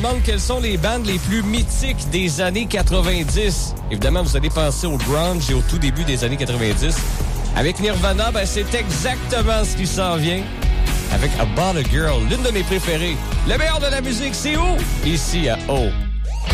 demande quelles sont les bandes les plus mythiques des années 90. Évidemment, vous allez penser au grunge et au tout début des années 90. Avec Nirvana, c'est exactement ce qui s'en vient. Avec About a Girl, l'une de mes préférées. Le meilleur de la musique, c'est où? Ici à O.